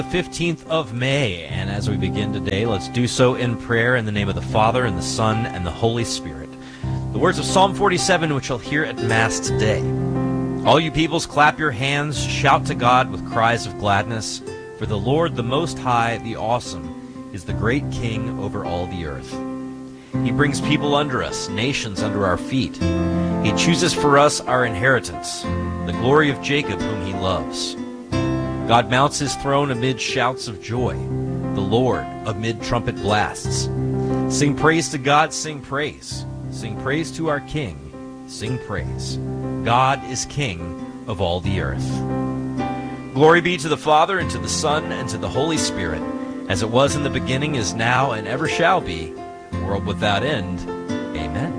15th of May, and as we begin today, let's do so in prayer in the name of the Father, and the Son, and the Holy Spirit. The words of Psalm 47, which you'll hear at Mass today. All you peoples, clap your hands, shout to God with cries of gladness, for the Lord, the Most High, the Awesome, is the great King over all the earth. He brings people under us, nations under our feet. He chooses for us our inheritance, the glory of Jacob whom he loves. God mounts his throne amid shouts of joy, the Lord amid trumpet blasts. Sing praise to God, sing praise. Sing praise to our King, sing praise. God is King of all the earth. Glory be to the Father, and to the Son, and to the Holy Spirit, as it was in the beginning, is now, and ever shall be, world without end. Amen.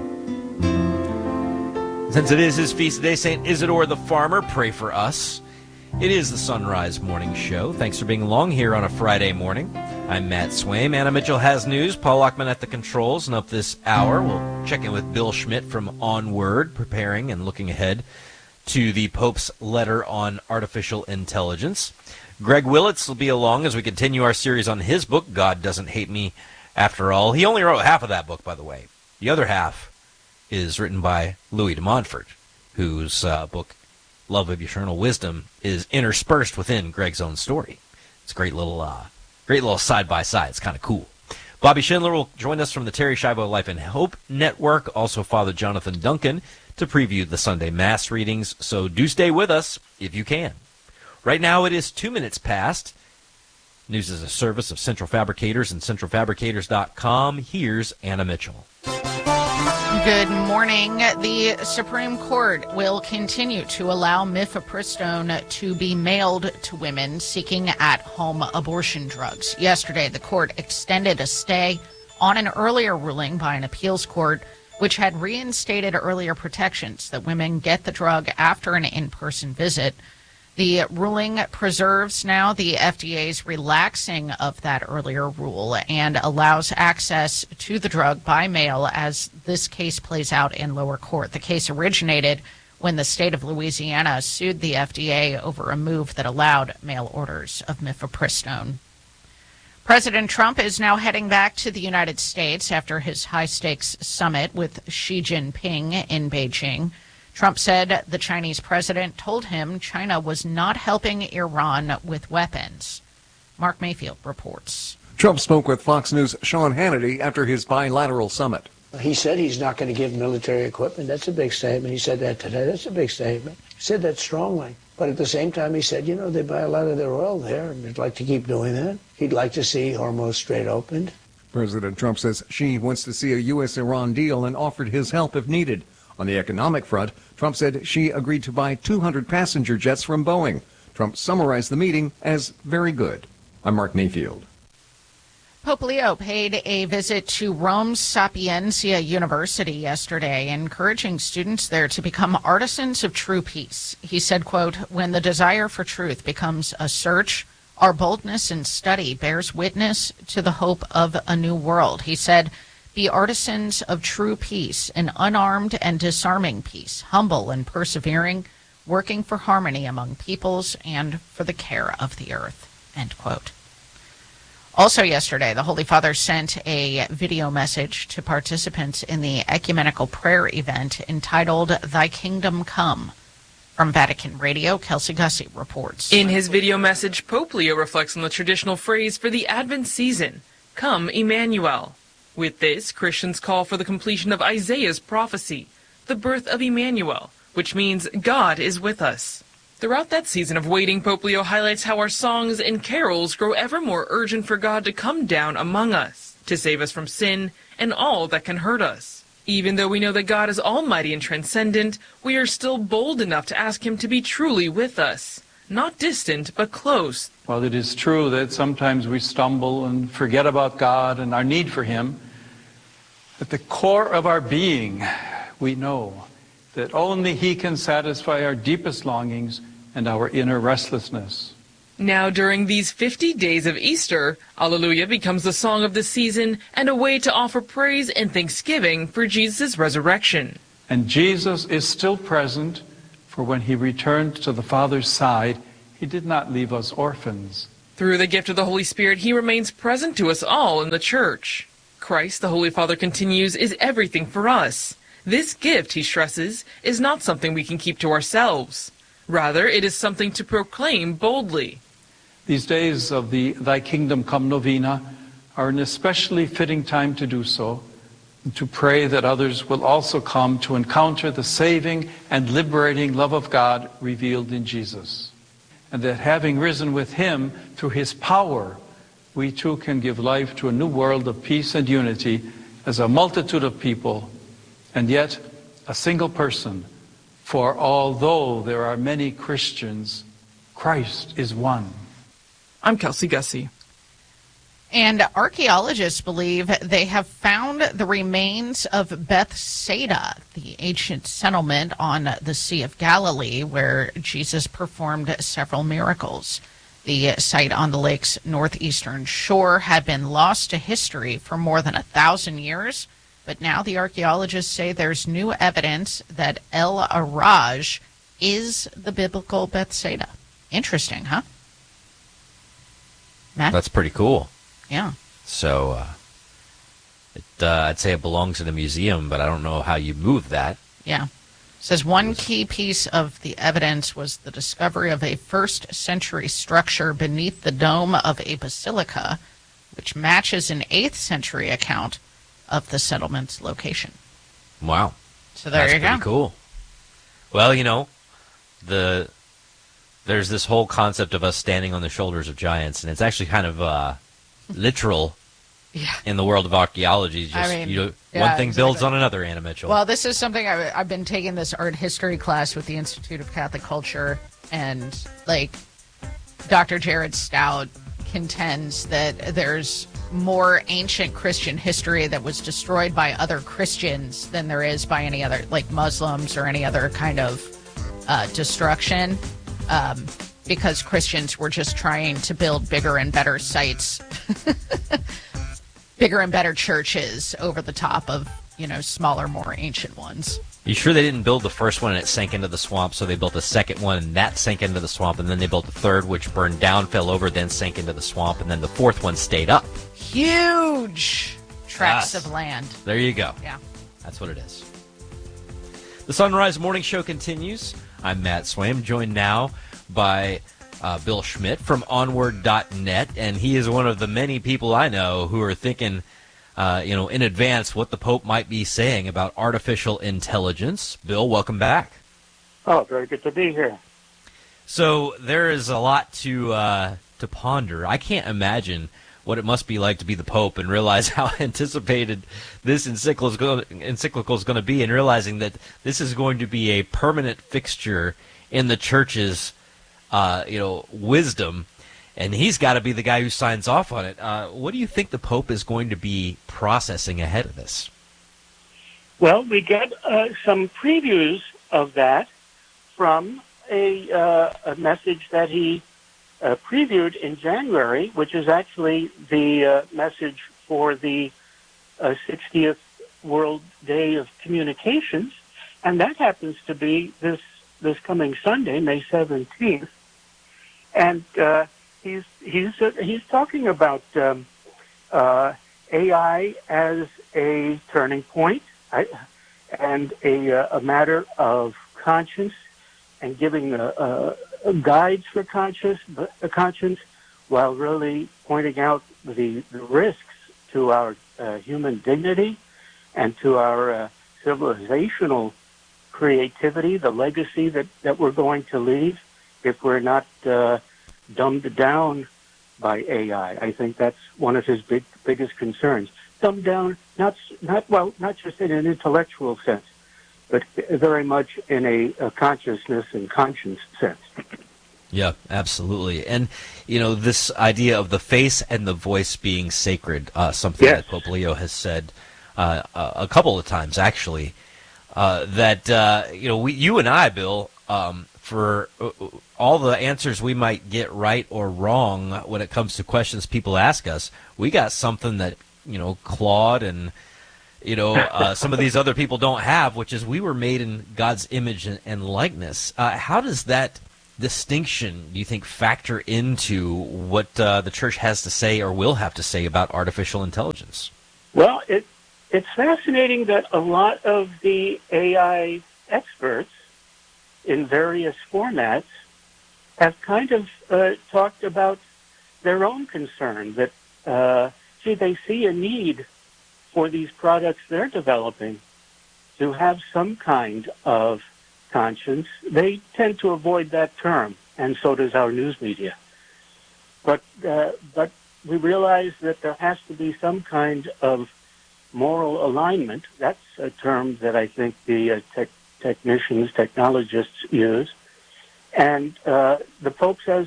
Since it is his feast day, St. Isidore the Farmer, pray for us. It is the Sunrise Morning Show. Thanks for being along here on a Friday morning. I'm Matt Swaim. Anna Mitchell has news. Paul Lockman at the controls. And up this hour, we'll check in with Bill Schmidt from Onward, preparing and looking ahead to the Pope's letter on artificial intelligence. Greg Willits will be along as we continue our series on his book, God Doesn't Hate Me After All. He only wrote half of that book, by the way. The other half is written by Louis de Montfort, whose book, Love of Eternal Wisdom, is interspersed within Greg's own story. It's a great little side-by-side. It's kind of cool. Bobby Schindler will join us from the Terry Schiavo Life and Hope Network, also Father Jonathan Duncan, to preview the Sunday Mass readings, so do stay with us if you can. Right now it is 2 minutes past. News is a service of Central Fabricators and centralfabricators.com. Here's Anna Mitchell. Good morning. The Supreme Court will continue to allow mifepristone to be mailed to women seeking at-home abortion drugs. Yesterday, the court extended a stay on an earlier ruling by an appeals court, which had reinstated earlier protections that women get the drug after an in-person visit. The ruling preserves now the FDA's relaxing of that earlier rule and allows access to the drug by mail as this case plays out in lower court. The case originated when the state of Louisiana sued the FDA over a move that allowed mail orders of mifepristone. President Trump is now heading back to the United States after his high-stakes summit with Xi Jinping in Beijing. Trump said the Chinese president told him China was not helping Iran with weapons. Mark Mayfield reports. Trump spoke with Fox News' Sean Hannity after his bilateral summit. He said he's not going to give military equipment. That's a big statement. He said that today. That's a big statement. He said that strongly. But at the same time, he said, they buy a lot of their oil there, and they'd like to keep doing that. He'd like to see Hormuz Strait opened. President Trump says Xi wants to see a U.S.-Iran deal and offered his help if needed. On the economic front, Trump said Xi agreed to buy 200 passenger jets from Boeing. Trump summarized the meeting as very good. I'm Mark Mayfield. Pope Leo paid a visit to Rome's Sapienza University yesterday, encouraging students there to become artisans of true peace. He said, quote, "When the desire for truth becomes a search, our boldness in study bears witness to the hope of a new world." He said, "Be artisans of true peace, an unarmed and disarming peace, humble and persevering, working for harmony among peoples and for the care of the earth," end quote. Also yesterday, the Holy Father sent a video message to participants in the ecumenical prayer event entitled Thy Kingdom Come. From Vatican Radio, Kelsey Gussie reports. In his video message, Pope Leo reflects on the traditional phrase for the Advent season, Come, Emmanuel. With this, Christians call for the completion of Isaiah's prophecy, the birth of Emmanuel, which means God is with us. Throughout that season of waiting, Pope Leo highlights how our songs and carols grow ever more urgent for God to come down among us, to save us from sin and all that can hurt us. Even though we know that God is almighty and transcendent, we are still bold enough to ask him to be truly with us, not distant, but close. While it is true that sometimes we stumble and forget about God and our need for him, at the core of our being, we know that only he can satisfy our deepest longings and our inner restlessness. Now, during these 50 days of Easter, Alleluia becomes the song of the season and a way to offer praise and thanksgiving for Jesus' resurrection. And Jesus is still present, for when he returned to the Father's side, he did not leave us orphans. Through the gift of the Holy Spirit, he remains present to us all in the Church. Christ, the Holy Father continues, is everything for us. This gift, he stresses, is not something we can keep to ourselves. Rather, it is something to proclaim boldly. These days of the Thy Kingdom Come novena are an especially fitting time to do so, and to pray that others will also come to encounter the saving and liberating love of God revealed in Jesus. And that having risen with him through his power, we too can give life to a new world of peace and unity as a multitude of people, and yet a single person. For although there are many Christians, Christ is one. I'm Kelsey Gussie. And archaeologists believe they have found the remains of Bethsaida, the ancient settlement on the Sea of Galilee where Jesus performed several miracles. The site on the lake's northeastern shore had been lost to history for more than 1,000 years, but now the archaeologists say there's new evidence that El Araj is the biblical Bethsaida. Interesting, huh? Matt? That's pretty cool. Yeah. So, I'd say it belongs in a museum, but I don't know how you move that. Yeah. It says one key piece of the evidence was the discovery of a first-century structure beneath the dome of a basilica, which matches an 8th century account of the settlement's location. Wow. So there you go. That's pretty cool. Well, you know, there's this whole concept of us standing on the shoulders of giants, and it's actually kind of literal in the world of archaeology. Just, one thing builds on another, Anna Mitchell. Well, this is something I've been taking this art history class with the Institute of Catholic Culture, and like Dr. Jared Stout contends that there's more ancient Christian history that was destroyed by other Christians than there is by any other, like Muslims or any other kind of destruction. Because Christians were just trying to build bigger and better sites, bigger and better churches over the top of, smaller, more ancient ones. You sure they didn't build the first one and it sank into the swamp, so they built a second one and that sank into the swamp, and then they built a third which burned down, fell over, then sank into the swamp, and then the fourth one stayed up? Huge tracts of land. There you go. Yeah. That's what it is. The Sunrise Morning Show continues. I'm Matt Swaim, joined now by Bill Schmidt from Onward.net, and he is one of the many people I know who are thinking, in advance what the Pope might be saying about artificial intelligence. Bill, welcome back. Oh, very good to be here. So there is a lot to ponder. I can't imagine what it must be like to be the Pope and realize how anticipated this encyclical is going to be, and realizing that this is going to be a permanent fixture in the Church's wisdom, and he's got to be the guy who signs off on it. What do you think the Pope is going to be processing ahead of this? Well, we get some previews of that from a message that he previewed in January, which is actually the message for the 60th World Day of Communications, and that happens to be this coming Sunday, May 17th. And he's talking about AI as a turning point and a matter of conscience, and giving guides for conscience, while really pointing out the risks to our human dignity and to our civilizational creativity, the legacy that we're going to leave if we're not dumbed down by AI. I think that's one of his biggest concerns. Dumbed down, not just in an intellectual sense, but very much in a consciousness and conscience sense. Yeah, absolutely. And, this idea of the face and the voice being sacred, something that Pope Leo has said a couple of times, actually, you and I, Bill, for all the answers we might get right or wrong when it comes to questions people ask us, we got something that, Claude and some of these other people don't have, which is we were made in God's image and likeness. How does that distinction do you think factor into what the church has to say or will have to say about artificial intelligence? Well, it's fascinating that a lot of the AI experts in various formats have kind of talked about their own concern that, they see a need for these products they're developing to have some kind of conscience. They tend to avoid that term, and so does our news media. But we realize that there has to be some kind of moral alignment. That's a term that I think the technologists use. And the Pope says,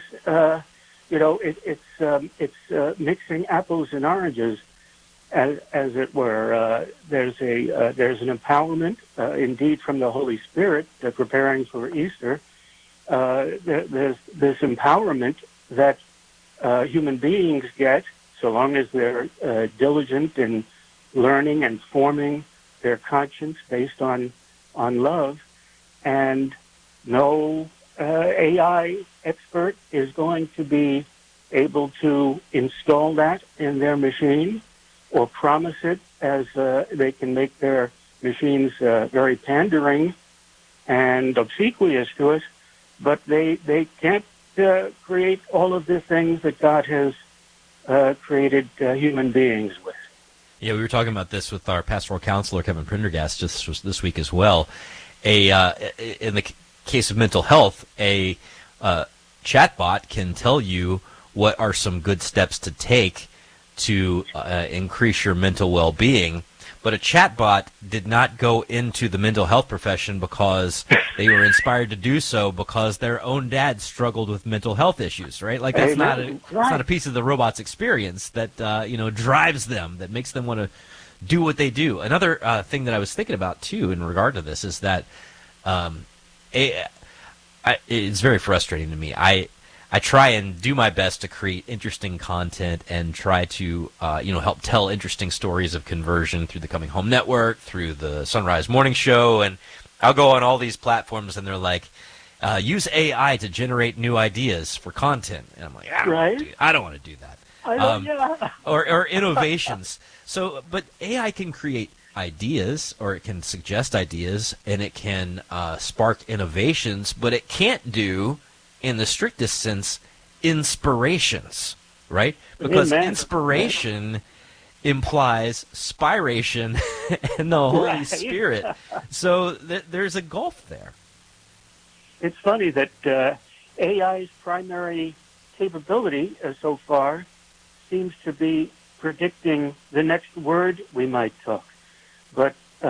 it's mixing apples and oranges, as it were. There's an empowerment, indeed, from the Holy Spirit, preparing for Easter. There's this empowerment that human beings get, so long as they're diligent in learning and forming their conscience based on love. And no AI expert is going to be able to install that in their machine or promise it, as they can make their machines very pandering and obsequious to us, but they can't create all of the things that God has created human beings with. Yeah, we were talking about this with our pastoral counselor, Kevin Prendergast, just this week as well. In the case of mental health, a chatbot can tell you what are some good steps to take to increase your mental well-being. But a chatbot did not go into the mental health profession because they were inspired to do so because their own dad struggled with mental health issues, right? Like that's not a piece of the robot's experience that drives them, that makes them want to do what they do. Another thing that I was thinking about too in regard to this is that it's very frustrating to me. I try and do my best to create interesting content and try to, help tell interesting stories of conversion through the Coming Home Network, through the Sunrise Morning Show, and I'll go on all these platforms and they're like, use AI to generate new ideas for content, and I'm like, I don't want to do that. Or innovations. So, but AI can create ideas, or it can suggest ideas, and it can spark innovations, but it can't do, in the strictest sense, inspirations, right? Because inspiration implies spiration and the Holy Spirit. So there's a gulf there. It's funny that AI's primary capability so far seems to be predicting the next word we might talk. But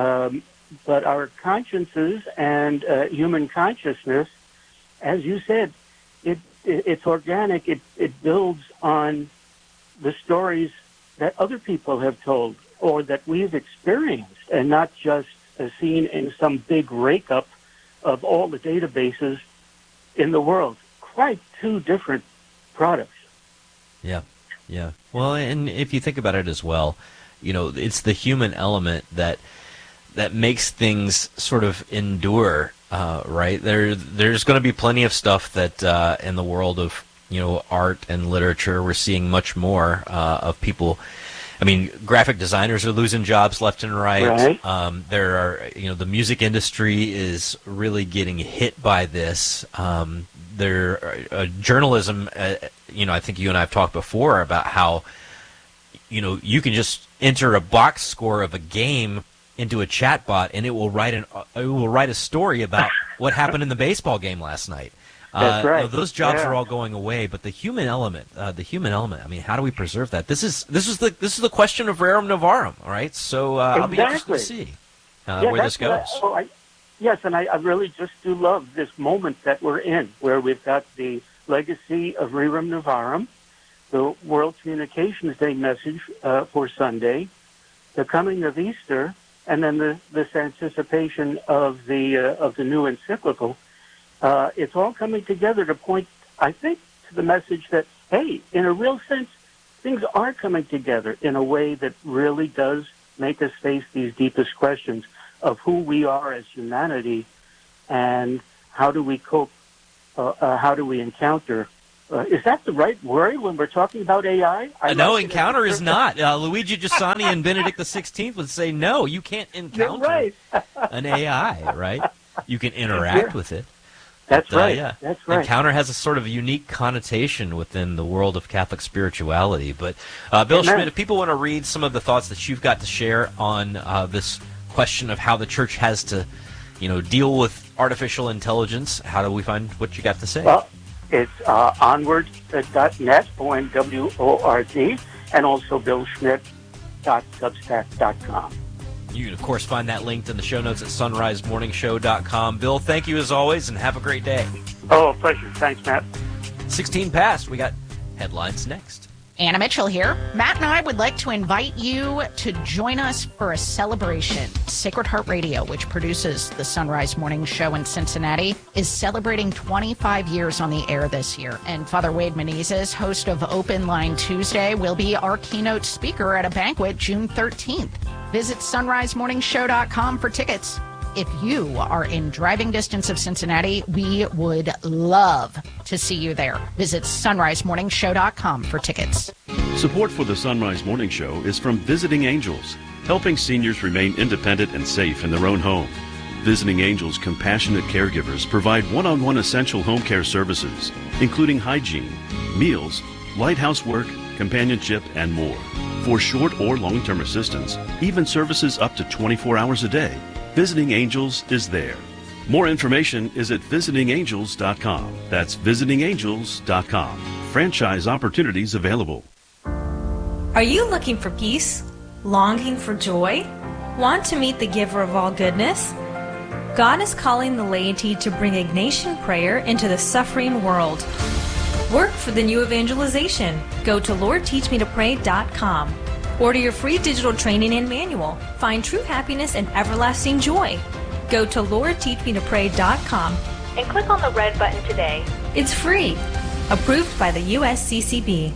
our consciences and human consciousness, as you said, it's organic. It builds on the stories that other people have told or that we've experienced, and not just seen in some big rake-up of all the databases in the world. Quite two different products. Yeah. Well, and if you think about it as well, it's the human element that makes things sort of endure. Right? There's going to be plenty of stuff that in the world of art and literature, we're seeing much more of people. I mean, graphic designers are losing jobs left and right. There are, the music industry is really getting hit by this. Journalism. I think you and I have talked before about how you can just enter a box score of a game into a chatbot, and it will write a story about what happened in the baseball game last night. That's right. Those jobs are all going away, but the human element. I mean, how do we preserve that? This is the question of rerum novarum. All right, so I'll be interested to see where this goes. Yes, and I really just do love this moment that we're in, where we've got the legacy of rerum novarum, the World Communications Day message for Sunday, the coming of Easter, and then this anticipation of the new encyclical. It's all coming together to point, I think, to the message that, hey, in a real sense, things are coming together in a way that really does make us face these deepest questions of who we are as humanity and how do we cope how do we encounter? Is that the right word when we're talking about AI? No, encounter is not. Luigi Giussani and Benedict XVI would say, no, you can't encounter an AI, right? You can interact with it. That's But, right. Yeah. That's right. Encounter has a sort of unique connotation within the world of Catholic spirituality. But Bill Amen. Schmidt, if people want to read some of the thoughts that you've got to share on this question of how the church has to, deal with artificial intelligence, how do we find what you got to say? Well, it's onward.net, ONWORD, and also billschmidt.substack.com. You can, of course, find that linked in the show notes at sunrisemorningshow.com. Bill, thank you as always, and have a great day. Oh, a pleasure. Thanks, Matt. 16 past. We got headlines next. Anna Mitchell here. Matt and I would like to invite you to join us for a celebration. Sacred Heart Radio, which produces the Sunrise Morning Show in Cincinnati, is celebrating 25 years on the air this year. And Father Wade Menezes, host of Open Line Tuesday, will be our keynote speaker at a banquet June 13th. Visit sunrisemorningshow.com for tickets. If you are in driving distance of Cincinnati, we would love to see you there. Visit sunrisemorningshow.com for tickets. Support for the Sunrise Morning Show is from Visiting Angels, helping seniors remain independent and safe in their own home. Visiting Angels compassionate caregivers provide one-on-one essential home care services, including hygiene, meals, light housework, companionship, and more. For short or long-term assistance, even services up to 24 hours a day, Visiting Angels is there. More information is at visitingangels.com. That's visitingangels.com. Franchise opportunities available. Are you looking for peace? Longing for joy? Want to meet the giver of all goodness? God is calling the laity to bring Ignatian prayer into the suffering world. Work for the new evangelization. Go to LordTeachMeToPray.com. Order your free digital training and manual. Find true happiness and everlasting joy. Go to LordTeachMeToPray.com and click on the red button today. It's free. Approved by the USCCB.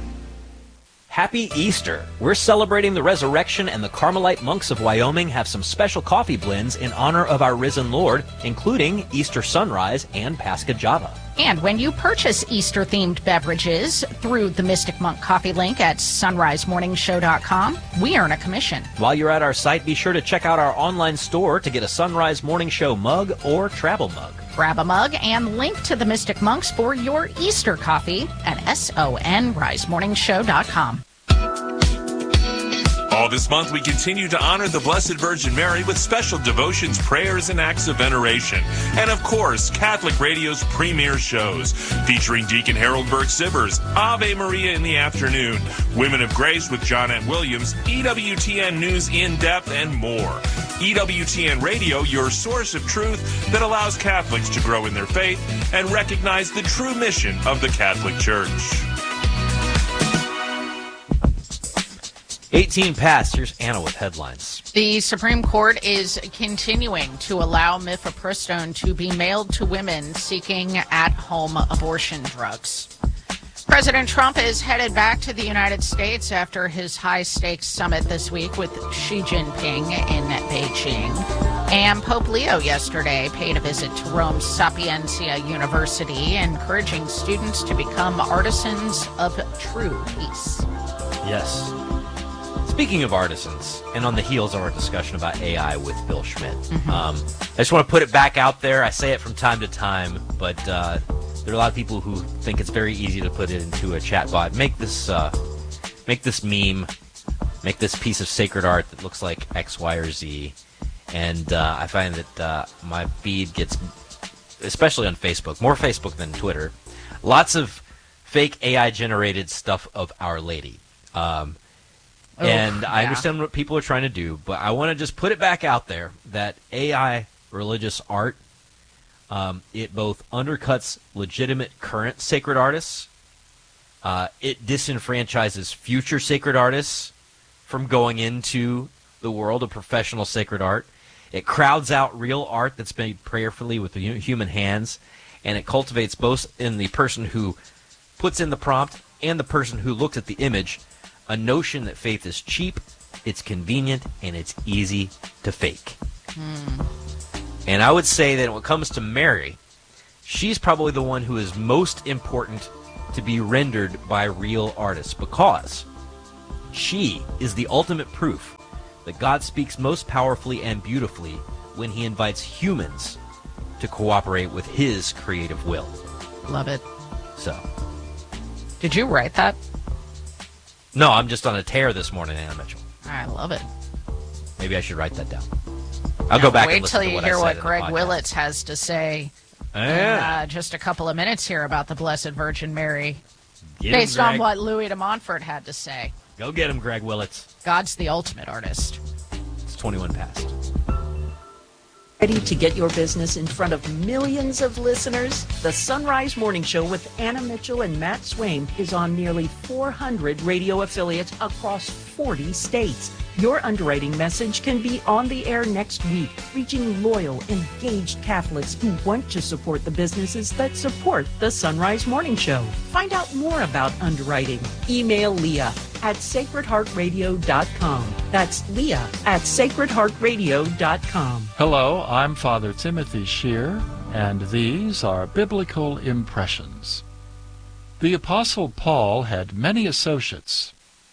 Happy Easter! We're celebrating the resurrection, and the Carmelite monks of Wyoming have some special coffee blends in honor of our risen Lord, including Easter Sunrise and Pascha Java. And when you purchase Easter-themed beverages through the Mystic Monk coffee link at sunrisemorningshow.com, we earn a commission. While you're at our site, be sure to check out our online store to get a Sunrise Morning Show mug or travel mug. Grab a mug and link to the Mystic Monks for your Easter coffee at sunrisemorningshow.com. All this month, we continue to honor the Blessed Virgin Mary with special devotions, prayers, and acts of veneration. And of course, Catholic Radio's premier shows, featuring Deacon Harold Burke-Sivers, Ave Maria in the afternoon, Women of Grace with John Williams, EWTN News in Depth, and more. EWTN Radio, your source of truth that allows Catholics to grow in their faith and recognize the true mission of the Catholic Church. 18 past. Here's Anna with headlines. The Supreme Court is continuing to allow mifepristone to be mailed to women seeking at-home abortion drugs. President Trump is headed back to the United States after his high-stakes summit this week with Xi Jinping in Beijing. And Pope Leo yesterday paid a visit to Rome's Sapienza University, encouraging students to become artisans of true peace. Yes. Speaking of artisans, and on the heels of our discussion about AI with Bill Schmidt, I just want to put it back out there. I say it from time to time, but there are a lot of people who think it's very easy to put it into a chatbot. Make this meme, make this piece of sacred art that looks like X, Y, or Z. And I find that my feed gets, especially on Facebook, more Facebook than Twitter, lots of fake AI-generated stuff of Our Lady. And I understand what people are trying to do, but I want to just put it back out there that AI religious art, it both undercuts legitimate current sacred artists, it disenfranchises future sacred artists from going into the world of professional sacred art, it crowds out real art that's made prayerfully with the human hands, and it cultivates both in the person who puts in the prompt and the person who looks at the image a notion that faith is cheap, it's convenient, and it's easy to fake. And I would say that when it comes to Mary, she's probably the one who is most important to be rendered by real artists, because she is the ultimate proof that God speaks most powerfully and beautifully when he invites humans to cooperate with his creative will. Love it. So, did you write that? no, I'm just on a tear this morning, Anna Mitchell. I love it. Maybe I should write that down. I'll go back and Wait listen till to you what hear I said what in the Greg podcast. Willits has to say Yeah. in just a couple of minutes here about the Blessed Virgin Mary, Get him, based on Greg. what Louis de Montfort had to say. Go get him, Greg Willits. God's the ultimate artist. It's 21 past. Ready to get your business in front of millions of listeners? The Sunrise Morning Show with Anna Mitchell and Matt Swaim is on nearly 400 radio affiliates across 40 states. Your underwriting message can be on the air next week, reaching loyal, engaged Catholics who want to support the businesses that support the Sunrise Morning Show. Find out more about underwriting. Email Leah at sacredheartradio.com. That's Leah at sacredheartradio.com. Hello, I'm Father Timothy Shear, and these are Biblical Impressions. The Apostle Paul had many associates,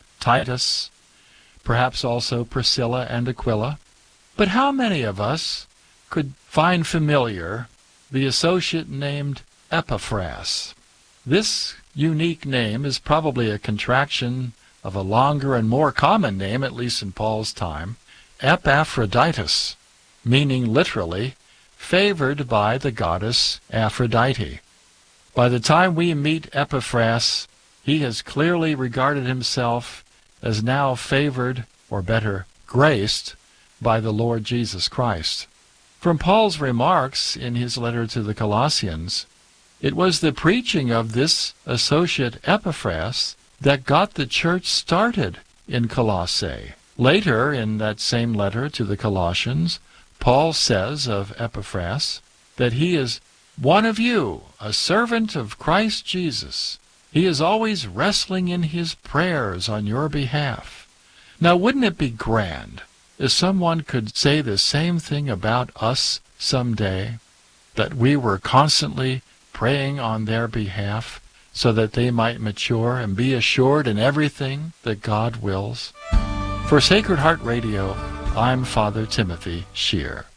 Titus, perhaps also Priscilla and Aquila. But how many of us could find familiar the associate named Epaphras? This unique name is probably a contraction of a longer and more common name, at least in Paul's time, Epaphroditus, meaning literally, favored by the goddess Aphrodite. By the time we meet Epaphras, he has clearly regarded himself as now favored, or better, graced, by the Lord Jesus Christ. From Paul's remarks in his letter to the Colossians, it was the preaching of this associate Epaphras that got the church started in Colossae. Later, in that same letter to the Colossians, Paul says of Epaphras that he is one of you, a servant of Christ Jesus. He is always wrestling in his prayers on your behalf. Now, wouldn't it be grand if someone could say the same thing about us someday, that we were constantly praying on their behalf so that they might mature and be assured in everything that God wills? For Sacred Heart Radio, I'm Father Timothy Shear.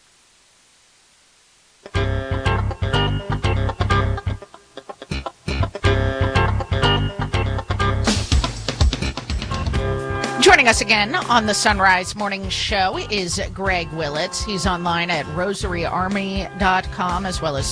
Joining us again on the Sunrise Morning Show is Greg Willits. He's online at rosaryarmy.com as well as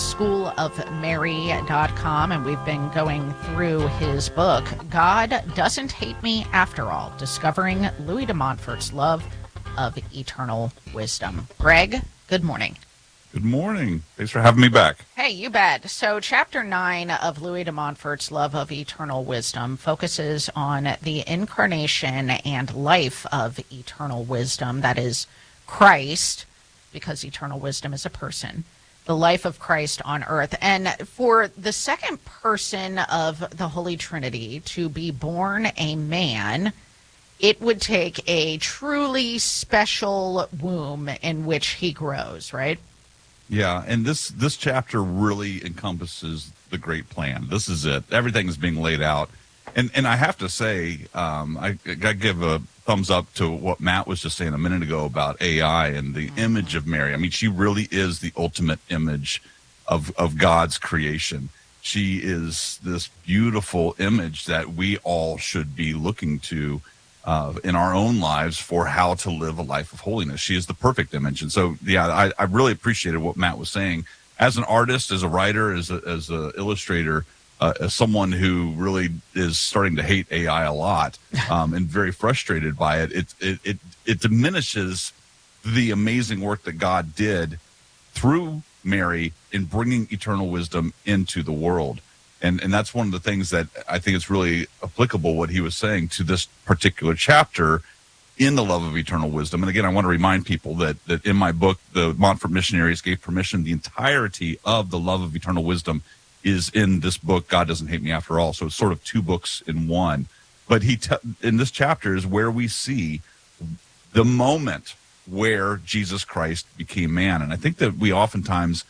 schoolofmary.com, and we've been going through his book, God Doesn't Hate Me After All, Discovering Louis de Montfort's Love of Eternal Wisdom. Greg, good morning. Good morning. Thanks for having me back. Hey, you bet. So Chapter 9 of Louis de Montfort's Love of Eternal Wisdom focuses on the incarnation and life of eternal wisdom, that is Christ, because eternal wisdom is a person, the life of Christ on earth. And for the second person of the Holy Trinity to be born a man, it would take a truly special womb in which he grows, right? Yeah, and this chapter really encompasses the great plan. This is it. Everything is being laid out. And I have to say, I got to give a thumbs up to what Matt was just saying a minute ago about AI and the image of Mary. I mean, she really is the ultimate image of God's creation. She is this beautiful image that we all should be looking to in our own lives for how to live a life of holiness. She is the perfect image. And so, yeah, I really appreciated what Matt was saying. As an artist, as a writer, as an illustrator, as someone who really is starting to hate AI a lot and very frustrated by it, it diminishes the amazing work that God did through Mary in bringing eternal wisdom into the world. And that's one of the things that I think is really applicable, what he was saying to this particular chapter in the love of eternal wisdom. And again, I want to remind people that in my book, the Montfort Missionaries Gave Permission, the entirety of the love of eternal wisdom is in this book, God Doesn't Hate Me After All. So it's sort of two books in one. But in this chapter is where we see the moment where Jesus Christ became man. And I think that we oftentimes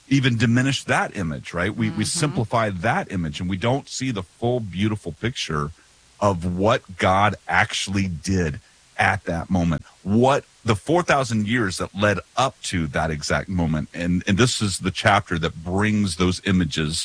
even diminish that image, right? We simplify that image, and we don't see the full beautiful picture of what God actually did at that moment, what the 4,000 years that led up to that exact moment. And this is the chapter that brings those images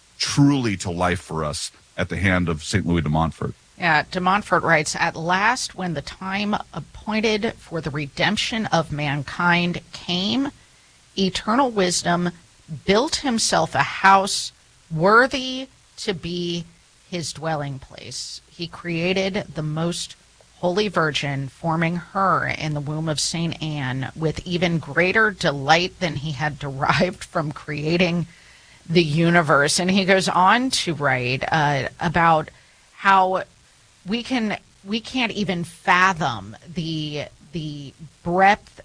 truly to life for us at the hand of St. Louis de Montfort. Yeah, de Montfort writes, "At last, when the time appointed for the redemption of mankind came, eternal wisdom built himself a house worthy to be his dwelling place. He created the most holy Virgin, forming her in the womb of St. Anne with even greater delight than he had derived from creating the universe." And he goes on to write about how we can't even fathom the breadth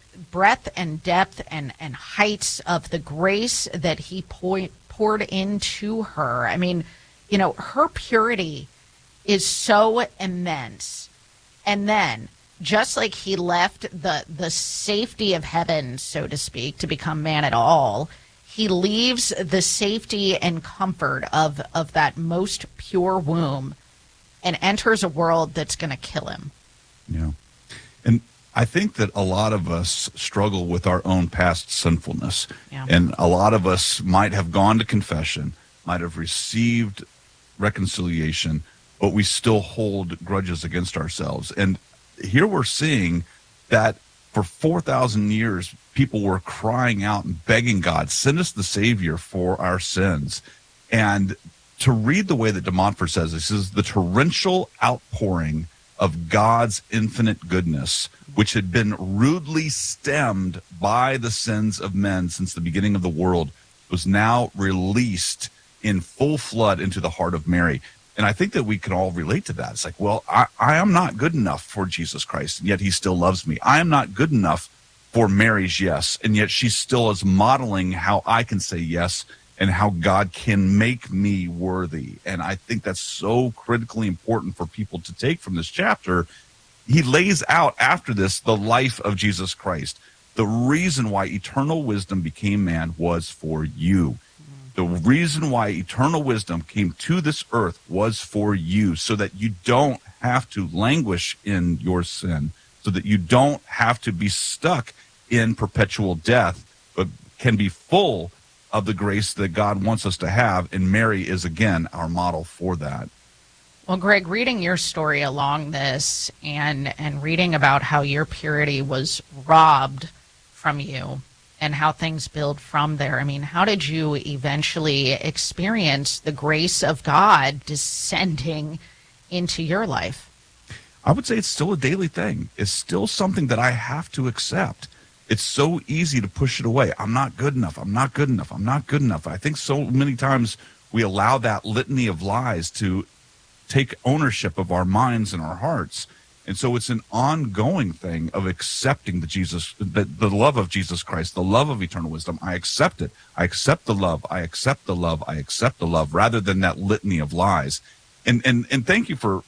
and depth and heights of the grace that he poured into her. I mean, you know, her purity is so immense. And then, just like he left the safety of heaven, so to speak, to become man at all, he leaves the safety and comfort of that most pure womb and enters a world that's going to kill him. Yeah. And I think that a lot of us struggle with our own past sinfulness. Yeah. And a lot of us might have gone to confession, might have received reconciliation, but we still hold grudges against ourselves. And here we're seeing that for 4,000 years, people were crying out and begging God, send us the Savior for our sins. And to read the way that de Montfort says, this is the torrential outpouring of God's infinite goodness, which had been rudely stemmed by the sins of men since the beginning of the world, was now released in full flood into the heart of Mary. And I think that we can all relate to that. It's like, well, I am not good enough for Jesus Christ, and yet he still loves me. I am not good enough for Mary's yes, and yet she still is modeling how I can say yes and how God can make me worthy. And I think that's so critically important for people to take from this chapter. He lays out after this the life of Jesus Christ. The reason why eternal wisdom became man was for you. The reason why eternal wisdom came to this earth was for you, so that you don't have to languish in your sin, so that you don't have to be stuck in perpetual death, but can be full of the grace that God wants us to have. And Mary is, again, our model for that. Well, Greg, reading your story along this and reading about how your purity was robbed from you and how things build from there, I mean, how did you eventually experience the grace of God descending into your life? I would say it's still a daily thing. It's still something that I have to accept. It's so easy to push it away. I'm not good enough. I'm not good enough. I'm not good enough. I think so many times we allow that litany of lies to take ownership of our minds and our hearts. And so it's an ongoing thing of accepting the love of Jesus Christ, the love of eternal wisdom. I accept it. I accept the love. I accept the love. I accept the love, rather than that litany of lies. And thank you for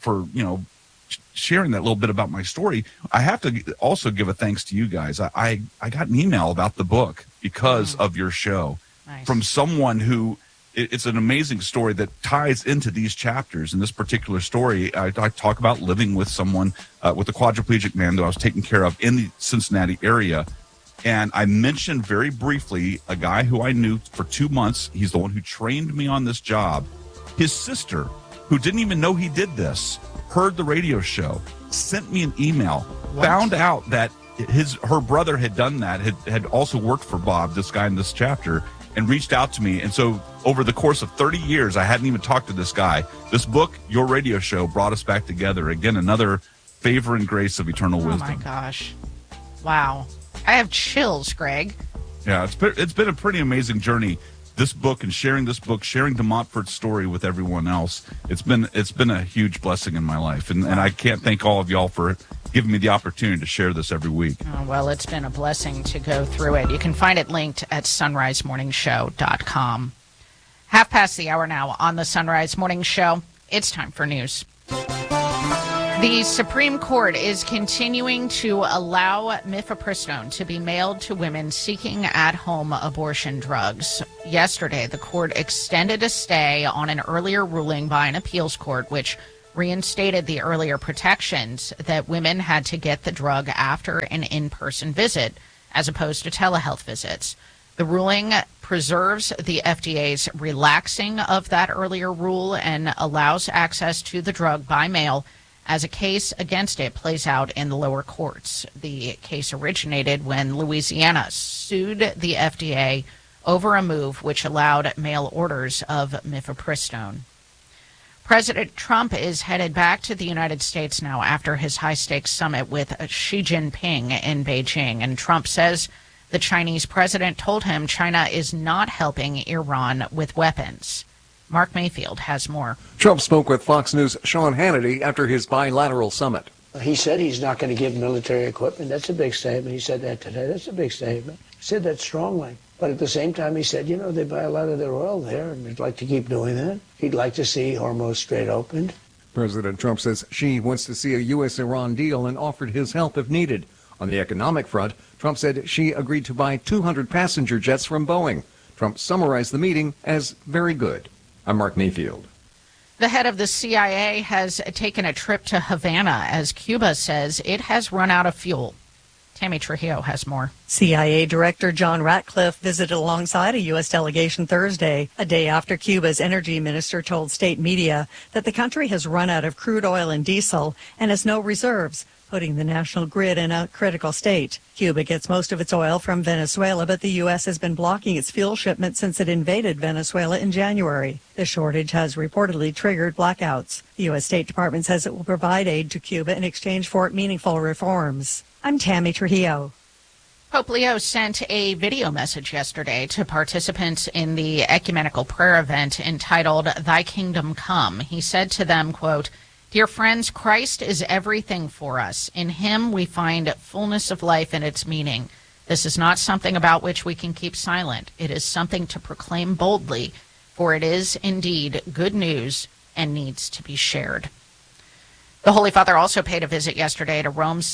sharing that little bit about my story. I have to also give a thanks to you guys. I got an email about the book because of your show. Nice. From someone who, it's an amazing story that ties into these chapters. In this particular story, I talk about living with someone, with a quadriplegic man that I was taking care of in the Cincinnati area. And I mentioned very briefly a guy who I knew for 2 months. He's the one who trained me on this job. His sister, who didn't even know he did this, heard the radio show, sent me an email, found out that her brother had done that, had also worked for Bob, this guy in this chapter, and reached out to me. And so over the course of 30 years, I hadn't even talked to this guy. This book, your radio show, brought us back together. Again, another favor and grace of eternal wisdom. Oh my gosh. Wow. I have chills, Greg. Yeah, it's been a pretty amazing journey. This book and sharing de Montfort's story with everyone else, it's been a huge blessing in my life. And I can't thank all of y'all for giving me the opportunity to share this every week. Oh, well, it's been a blessing to go through it. You can find it linked at sunrisemorningshow.com. 1:30 now on the Sunrise Morning Show. It's time for news. The Supreme Court is continuing to allow mifepristone to be mailed to women seeking at-home abortion drugs. Yesterday, the court extended a stay on an earlier ruling by an appeals court, which reinstated the earlier protections that women had to get the drug after an in-person visit, as opposed to telehealth visits. The ruling preserves the FDA's relaxing of that earlier rule and allows access to the drug by mail as a case against it plays out in the lower courts. The case originated when Louisiana sued the FDA over a move which allowed mail orders of mifepristone. President Trump is headed back to the United States now after his high-stakes summit with Xi Jinping in Beijing. And Trump says the Chinese president told him China is not helping Iran with weapons. Mark Mayfield has more. Trump spoke with Fox News' Sean Hannity after his bilateral summit. He said he's not going to give military equipment. That's a big statement. He said that today. That's a big statement. He said that strongly. But at the same time, he said, they buy a lot of their oil there, and they'd like to keep doing that. He'd like to see Hormuz Strait opened. President Trump says Xi wants to see a U.S.-Iran deal and offered his help if needed. On the economic front, Trump said Xi agreed to buy 200 passenger jets from Boeing. Trump summarized the meeting as very good. I'm Mark Mayfield. The head of the CIA has taken a trip to Havana as Cuba says it has run out of fuel. Tammy Trujillo has more. CIA Director John Ratcliffe visited alongside a U.S. delegation Thursday, a day after Cuba's energy minister told state media that the country has run out of crude oil and diesel and has no reserves, putting the national grid in a critical state. Cuba gets most of its oil from Venezuela, but the U.S. has been blocking its fuel shipments since it invaded Venezuela in January. The shortage has reportedly triggered blackouts. The U.S. State Department says it will provide aid to Cuba in exchange for meaningful reforms. I'm Tammy Trujillo. Pope Leo sent a video message yesterday to participants in the ecumenical prayer event entitled Thy Kingdom Come. He said to them, quote, "Dear friends, Christ is everything for us. In him we find fullness of life and its meaning. This is not something about which we can keep silent. It is something to proclaim boldly, for it is indeed good news and needs to be shared." The Holy Father also paid a visit yesterday to Rome's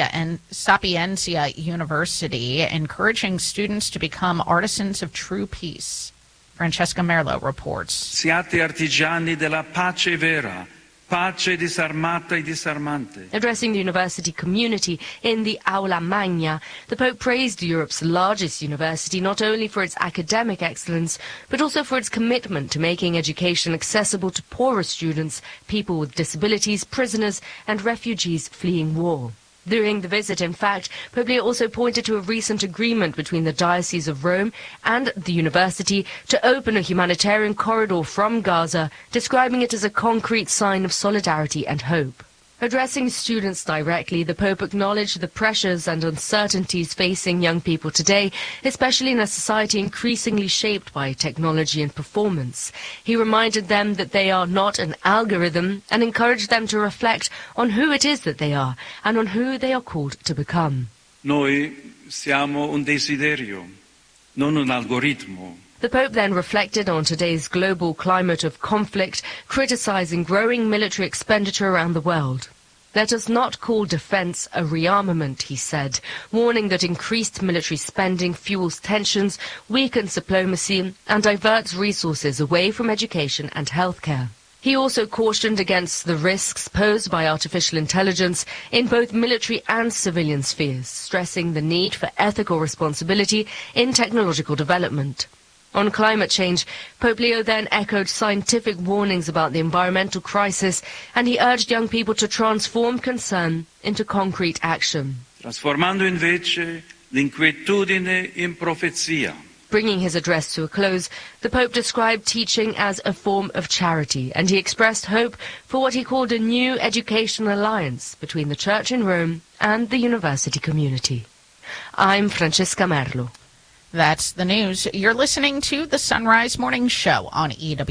Sapienza University, encouraging students to become artisans of true peace. Francesca Merlo reports. Siate artigiani della pace vera. Pace disarmata e disarmante. Addressing the university community in the Aula Magna, the Pope praised Europe's largest university not only for its academic excellence, but also for its commitment to making education accessible to poorer students, people with disabilities, prisoners, and refugees fleeing war. During the visit, in fact, Pope Leo also pointed to a recent agreement between the Diocese of Rome and the university to open a humanitarian corridor from Gaza, describing it as a concrete sign of solidarity and hope. Addressing students directly, the Pope acknowledged the pressures and uncertainties facing young people today, especially in a society increasingly shaped by technology and performance. He reminded them that they are not an algorithm and encouraged them to reflect on who it is that they are and on who they are called to become. Noi siamo un desiderio, non un algoritmo. The Pope then reflected on today's global climate of conflict, criticizing growing military expenditure around the world. Let us not call defense a rearmament, he said, warning that increased military spending fuels tensions, weakens diplomacy, and diverts resources away from education and healthcare. He also cautioned against the risks posed by artificial intelligence in both military and civilian spheres, stressing the need for ethical responsibility in technological development. On climate change, Pope Leo then echoed scientific warnings about the environmental crisis, and he urged young people to transform concern into concrete action. Trasformando invece l'inquietudine in profezia. Bringing his address to a close, the Pope described teaching as a form of charity, and he expressed hope for what he called a new educational alliance between the Church in Rome and the university community. I'm Francesca Merlo. That's the news. You're listening to the Sunrise Morning Show on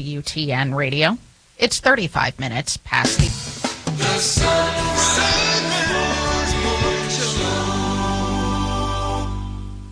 EWTN Radio. It's 35 minutes past the Sunrise Morning Show.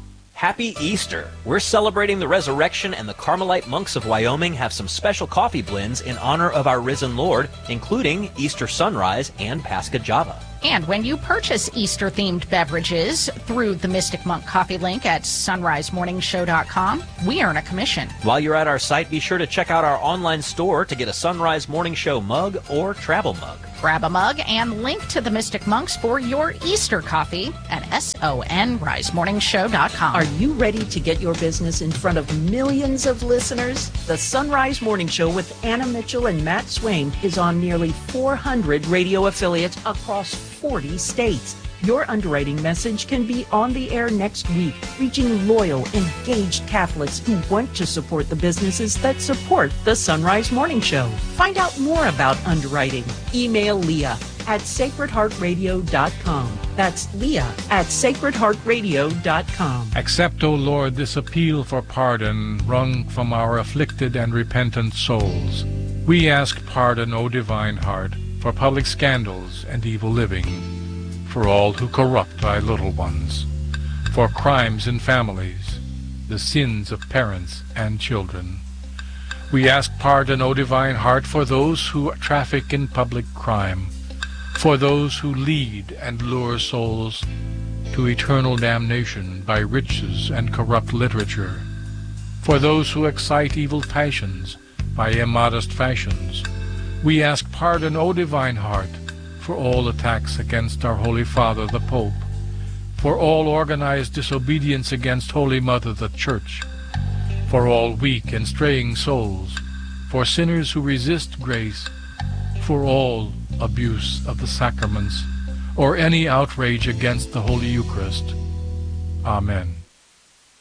Happy Easter! We're celebrating the resurrection, and the Carmelite monks of Wyoming have some special coffee blends in honor of our risen Lord, including Easter Sunrise and Pascha Java. And when you purchase Easter-themed beverages through the Mystic Monk coffee link at sunrisemorningshow.com, we earn a commission. While you're at our site, be sure to check out our online store to get a Sunrise Morning Show mug or travel mug. Grab a mug and link to the Mystic Monks for your Easter coffee at sunrisemorningshow.com. Are you ready to get your business in front of millions of listeners? The Sunrise Morning Show with Anna Mitchell and Matt Swaim is on nearly 400 radio affiliates across 40 states. Your underwriting message can be on the air next week, reaching loyal, engaged Catholics who want to support the businesses that support the Sunrise Morning Show. Find out more about underwriting. Email Leah at sacredheartradio.com. That's Leah at sacredheartradio.com. Accept, O Lord, this appeal for pardon wrung from our afflicted and repentant souls. We ask pardon, O Divine Heart, for public scandals and evil living, for all who corrupt thy little ones, for crimes in families, the sins of parents and children. We ask pardon, O Divine Heart, for those who traffic in public crime, for those who lead and lure souls to eternal damnation by riches and corrupt literature, for those who excite evil passions by immodest fashions. We ask pardon, O Divine Heart, for all attacks against our Holy Father, the Pope, for all organized disobedience against Holy Mother, the Church, for all weak and straying souls, for sinners who resist grace, for all abuse of the sacraments, or any outrage against the Holy Eucharist. Amen.